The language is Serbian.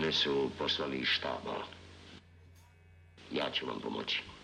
Mene su poslali iz štaba. Ja ću vam pomoći.